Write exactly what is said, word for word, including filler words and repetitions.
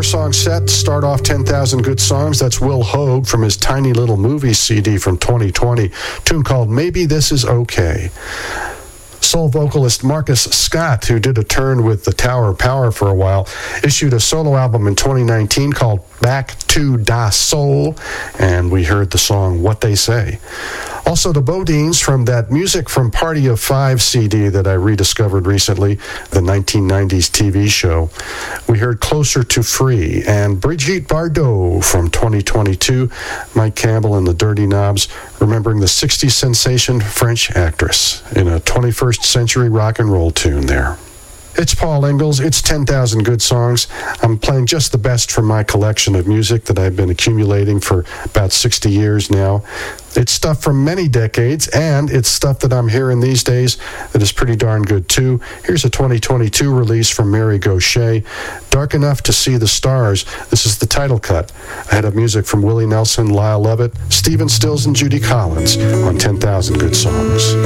four-song set to start off ten thousand Good Songs. That's Will Hoge from his Tiny Little Movies C D from twenty twenty, tune called Maybe This Is Okay. Soul vocalist Marcus Scott, who did a turn with the Tower of Power for a while, issued a solo album in twenty nineteen called Back to Da Soul, and we heard the song What They Say. Also, the Bodines from that Music from Party of Five C D that I rediscovered recently, the nineteen nineties T V show. We heard Closer to Free, and Brigitte Bardot from twenty twenty-two, Mike Campbell and the Dirty Knobs, remembering the sixties sensation French actress in a twenty-first century rock and roll tune there. It's Paul Ingalls. It's ten thousand Good Songs. I'm playing just the best from my collection of music that I've been accumulating for about sixty years now. It's stuff from many decades, and it's stuff that I'm hearing these days that is pretty darn good, too. Here's a twenty twenty-two release from Mary Gauthier, Dark Enough to See the Stars. This is the title cut. Ahead of music from Willie Nelson, Lyle Lovett, Stephen Stills, and Judy Collins on ten thousand Good Songs.